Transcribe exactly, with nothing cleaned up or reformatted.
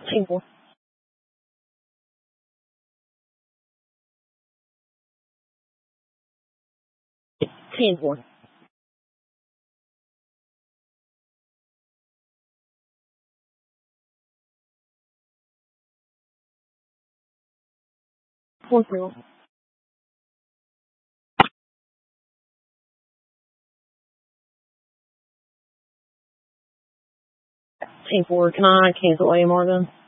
ten four. ten four. four zero. ten four. Can I cancel A, Marvin?